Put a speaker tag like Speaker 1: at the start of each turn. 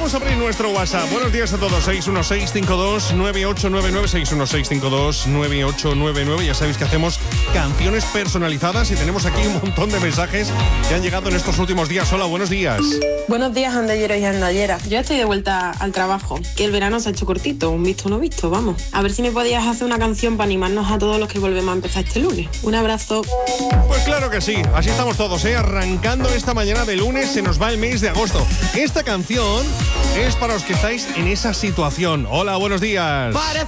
Speaker 1: Vamos a abrir nuestro WhatsApp. Buenos días a todos. 616-52-9899. 616-52-9899. Ya sabéis que hacemos canciones personalizadas y tenemos aquí un montón de mensajes que han llegado en estos últimos días. Hola, buenos días.
Speaker 2: Buenos días, andalleros y andalleras. Yo estoy de vuelta al trabajo, que el verano se ha hecho cortito, un visto no visto, vamos. A ver si me podías hacer una canción para animarnos a todos los que volvemos a empezar este lunes. Un abrazo.
Speaker 1: Pues claro que sí, así estamos todos, arrancando esta mañana de lunes, se nos va el mes de agosto. Esta canción es para los que estáis en esa situación. Hola, buenos días.
Speaker 3: Parece